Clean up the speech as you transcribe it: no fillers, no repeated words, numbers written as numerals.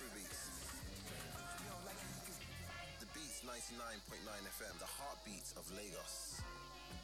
Afrobeats. The Beats 99.9 FM, the heartbeat of Lagos.